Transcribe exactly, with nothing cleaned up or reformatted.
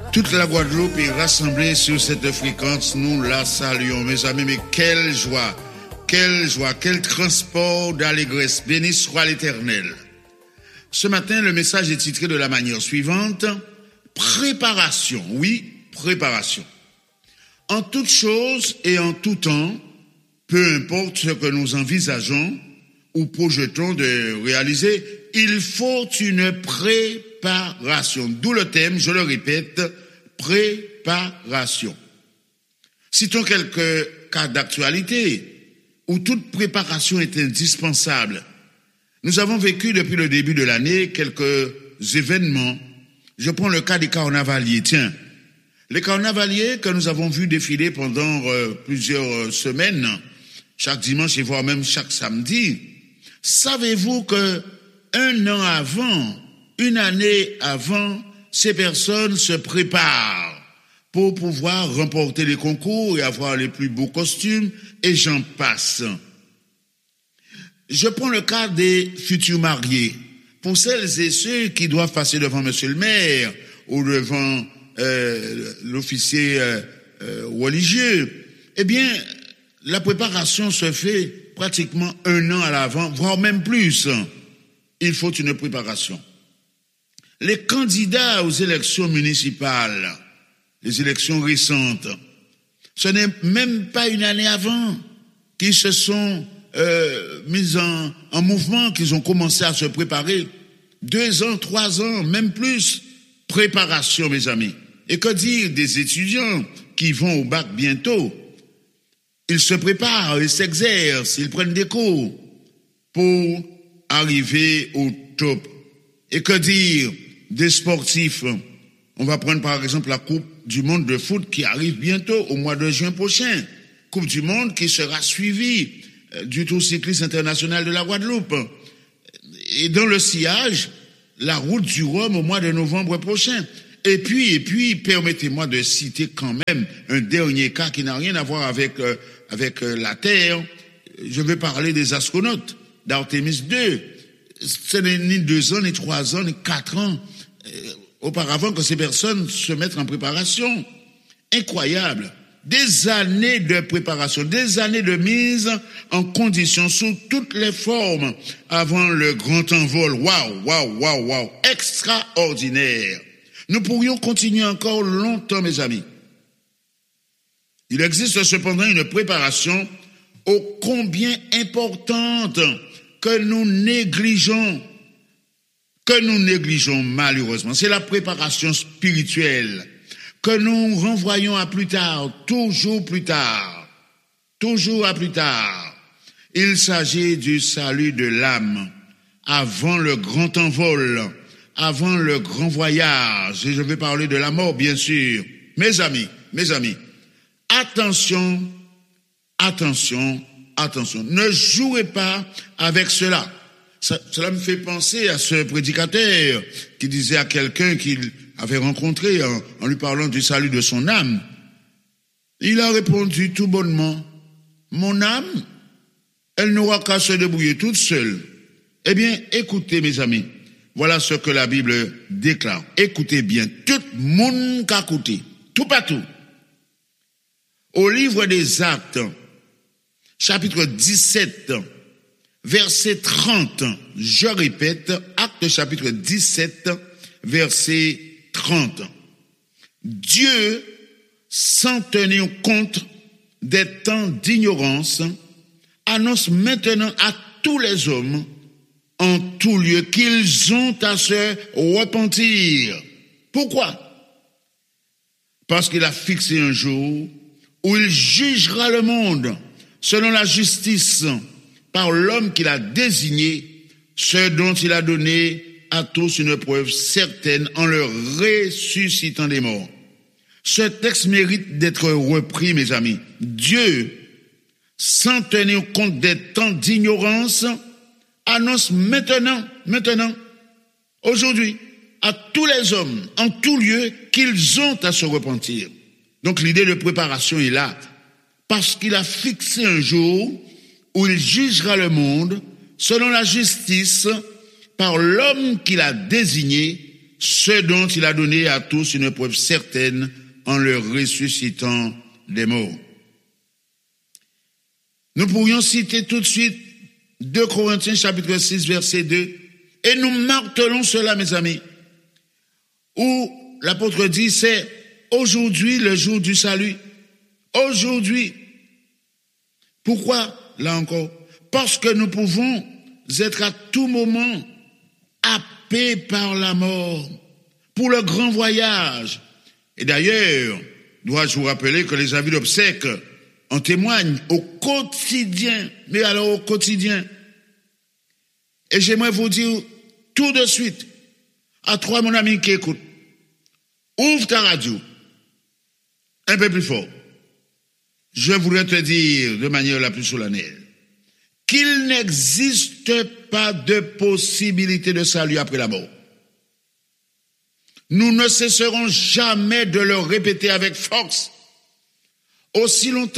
Toute la Guadeloupe est rassemblée sur cette fréquence. Nous la saluons, mes amis. Mais quelle joie, quelle joie, quel transport d'allégresse. Béni soit l'Éternel. Ce matin, le message est titré de la manière suivante. Préparation. Oui, préparation. En toute chose et en tout temps, peu importe ce que nous envisageons ou projetons de réaliser, il faut une préparation. D'où le thème, je le répète, préparation. Citons quelques cas d'actualité où toute préparation est indispensable. Nous avons vécu depuis le début de l'année quelques événements. Je prends le cas des carnavaliers. Tiens, les carnavaliers que nous avons vus défiler pendant euh, plusieurs semaines, chaque dimanche et voire même chaque samedi. Savez-vous que un an avant, une année avant, ces personnes se préparent pour pouvoir remporter les concours et avoir les plus beaux costumes, et j'en passe. Je prends le cas des futurs mariés. Pour celles et ceux qui doivent passer devant monsieur le maire ou devant euh, l'officier euh, euh, religieux, eh bien, la préparation se fait pratiquement un an à l'avant, voire même plus. Il faut une préparation. Les candidats aux élections municipales, les élections récentes, ce n'est même pas une année avant qu'ils se sont euh, mis en, en mouvement, qu'ils ont commencé à se préparer. Deux ans, trois ans, même plus. Préparation, mes amis. Et que dire des étudiants qui vont au bac bientôt? Ils se préparent, ils s'exercent, ils prennent des cours pour arriver au top. Et que dire des sportifs? On va prendre par exemple la Coupe du Monde de foot qui arrive bientôt au mois de juin prochain. Coupe du Monde qui sera suivie du Tour cycliste international de la Guadeloupe. Et dans le sillage, la route du Rhum au mois de novembre prochain. Et puis, et puis, permettez-moi de citer quand même un dernier cas qui n'a rien à voir avec euh, avec euh, la Terre. Je vais parler des astronautes d'Artemis deux. Ce n'est ni deux ans, ni trois ans, ni quatre ans euh, auparavant que ces personnes se mettent en préparation. Incroyable. Des années de préparation, des années de mise en condition sous toutes les formes avant le grand envol. Waouh, waouh, waouh, waouh. Extraordinaire. Nous pourrions continuer encore longtemps, mes amis. Il existe cependant une préparation ô combien importante que nous négligeons, que nous négligeons malheureusement. C'est la préparation spirituelle que nous renvoyons à plus tard, toujours plus tard, toujours à plus tard. Il s'agit du salut de l'âme avant le grand envol, avant le grand voyage. Et je vais parler de la mort, bien sûr. Mes amis, mes amis, attention, attention, attention. Ne jouez pas avec cela. Ça, cela me fait penser à ce prédicateur qui disait à quelqu'un qu'il avait rencontré en, en lui parlant du salut de son âme. Il a répondu tout bonnement, « Mon âme, elle n'aura qu'à se débrouiller toute seule. » Eh bien, écoutez mes amis, voilà ce que la Bible déclare. Écoutez bien, tout le monde qu'a écouté, tout partout. Au livre des Actes, chapitre dix-sept, verset trente, je répète, Actes chapitre dix-sept, verset trente. Dieu, sans tenir compte des temps d'ignorance, annonce maintenant à tous les hommes, en tout lieu, qu'ils ont à se repentir. Pourquoi? Parce qu'il a fixé un jour où il jugera le monde selon la justice par l'homme qu'il a désigné, ce dont il a donné à tous une preuve certaine en le ressuscitant des morts. Ce texte mérite d'être repris, mes amis. Dieu, sans tenir compte des temps d'ignorance, annonce maintenant, maintenant, aujourd'hui, à tous les hommes, en tout lieu, qu'ils ont à se repentir. Donc l'idée de préparation est là, parce qu'il a fixé un jour où il jugera le monde selon la justice par l'homme qu'il a désigné, ce dont il a donné à tous une preuve certaine en le ressuscitant des morts. Nous pourrions citer tout de suite deux Corinthiens chapitre six verset deux et nous martelons cela, mes amis, où l'apôtre dit c'est aujourd'hui le jour du salut. Aujourd'hui. Pourquoi, là encore? Parce que nous pouvons être à tout moment happés par la mort pour le grand voyage. Et d'ailleurs, dois-je vous rappeler que les avis d'obsèques en témoignent au quotidien, mais alors au quotidien. Et j'aimerais vous dire tout de suite, à toi mon ami qui écoute, ouvre ta radio, un peu plus fort. Je voudrais te dire de manière la plus solennelle qu'il n'existe pas de possibilité de salut après la mort. Nous ne cesserons jamais de le répéter avec force. Aussi longtemps